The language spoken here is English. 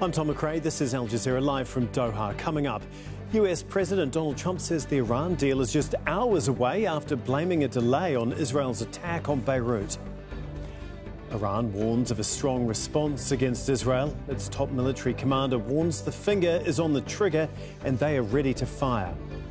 I'm Tom McRae. This is Al Jazeera live from Doha. Coming up, US President Donald Trump says the Iran deal is just hours away after blaming a delay on Israel's attack on Beirut. Iran warns of a strong response against Israel. Its top military commander warns the finger is on the trigger and they are ready to fire.